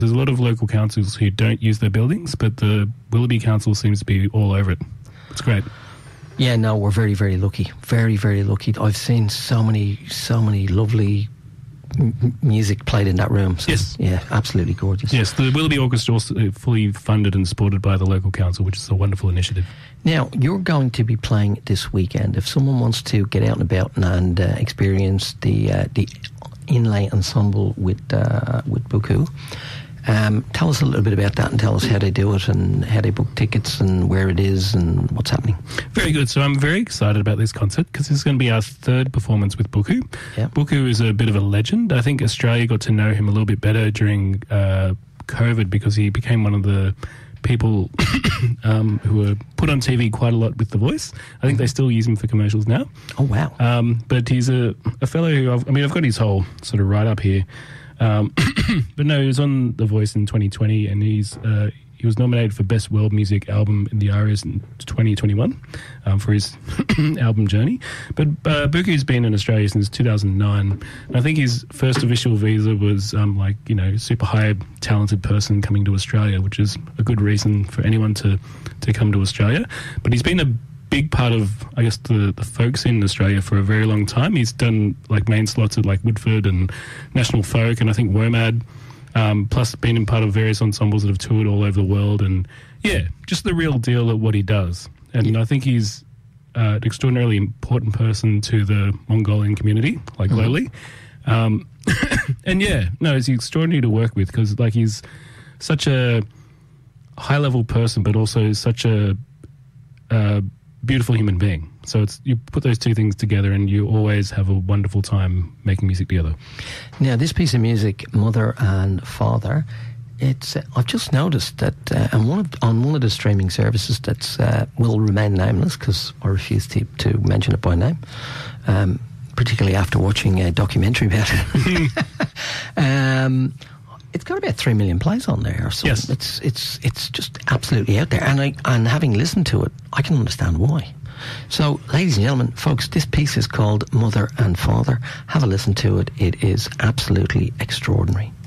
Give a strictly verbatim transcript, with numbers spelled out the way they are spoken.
There's a lot of local councils who don't use their buildings, but the Willoughby Council seems to be all over it. It's great. Yeah, no, we're very, very lucky. Very, very lucky. I've seen so many, so many lovely m- music played in that room. So, yes. Yeah, absolutely gorgeous. Yes, the Willoughby Orchestra is also fully funded and supported by the local council, which is a wonderful initiative. Now, you're going to be playing this weekend. If someone wants to get out and about and uh, experience the uh, the inlay ensemble with uh, with Buku, um, tell us a little bit about that and tell us how they do it and how they book tickets and where it is and what's happening. Very good. So I'm very excited about this concert because this is going to be our third performance with Buku. Yeah. Buku is a bit of a legend. I think Australia got to know him a little bit better during uh, COVID because he became one of the people um, who were put on T V quite a lot with The Voice. I think they still use him for commercials now. Oh, wow. Um, but he's a, a fellow who, I've, I mean, I've got his whole sort of write-up here. Um, but no, he was on The Voice in twenty twenty, and he's uh, he was nominated for Best World Music Album in the Arias in twenty twenty-one um, for his album Journey. But uh, Buku's been in Australia since two thousand nine. And I think his first official visa was um, like, you know, super high talented person coming to Australia, which is a good reason for anyone to, to come to Australia. But he's been a big part of, I guess, the, the folk scene in Australia for a very long time. He's done like main slots at like Woodford and National Folk and I think WOMAD, um, plus been in part of various ensembles that have toured all over the world. And yeah, just the real deal at what he does. And yeah. I think he's uh, an extraordinarily important person to the Mongolian community, like mm-hmm. globally. Um, and yeah, no, he's extraordinary to work with because like he's such a high level person, but also such a uh, beautiful human being. So it's you put those two things together and you always have a wonderful time making music together. Now, this piece of music, Mother and Father, it's uh, I've just noticed that uh, on, one of, on one of the streaming services that uh, will remain nameless because I refuse to, to mention it by name, um, particularly after watching a documentary about it. um, it's got about three million plays on there. So yes. it's it's it's just absolutely out there. And I and having listened to it, I can understand why. So, ladies and gentlemen, folks, this piece is called Mother and Father. Have a listen to it. It is absolutely extraordinary.